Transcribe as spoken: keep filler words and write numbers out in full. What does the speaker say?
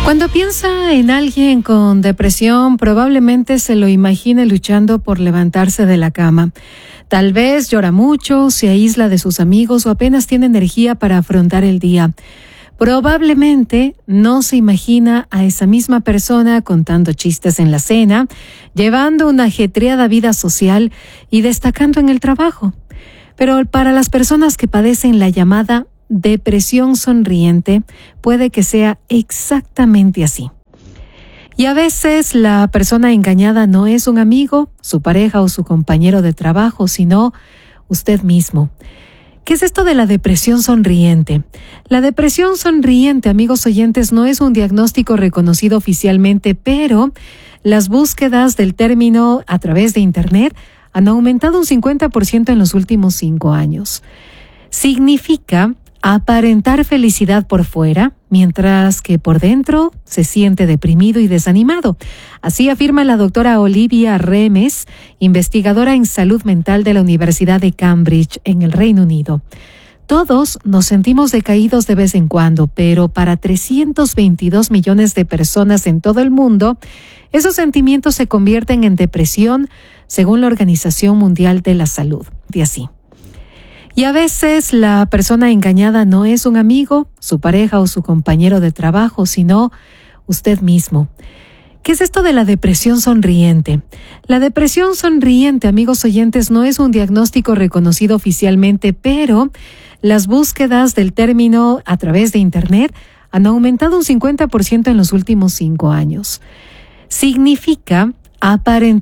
Cuando piensa en alguien con depresión, probablemente se lo imagine luchando por levantarse de la cama. Tal vez llora mucho, se aísla de sus amigos o apenas tiene energía para afrontar el día. Probablemente no se imagina a esa misma persona contando chistes en la cena, llevando una ajetreada vida social y destacando en el trabajo. Pero para las personas que padecen la llamada depresión sonriente, puede que sea exactamente así. Y a veces la persona engañada no es un amigo, su pareja o su compañero de trabajo, sino usted mismo. ¿Qué es esto de la depresión sonriente? La depresión sonriente, amigos oyentes, no es un diagnóstico reconocido oficialmente, pero las búsquedas del término a través de Internet han aumentado un cincuenta por ciento en los últimos cinco años. Significa aparentar felicidad por fuera, mientras que por dentro se siente deprimido y desanimado. Así afirma la doctora Olivia Remes, investigadora en salud mental de la Universidad de Cambridge, en el Reino Unido. Todos nos sentimos decaídos de vez en cuando, pero para trescientos veintidós millones de personas en todo el mundo, esos sentimientos se convierten en depresión, según la Organización Mundial de la Salud. Y así. Y a veces la persona engañada no es un amigo, su pareja o su compañero de trabajo, sino usted mismo. ¿Qué es esto de la depresión sonriente? La depresión sonriente, amigos oyentes, no es un diagnóstico reconocido oficialmente, pero las búsquedas del término a través de Internet han aumentado un cincuenta por ciento en los últimos cinco años. Significa aparentar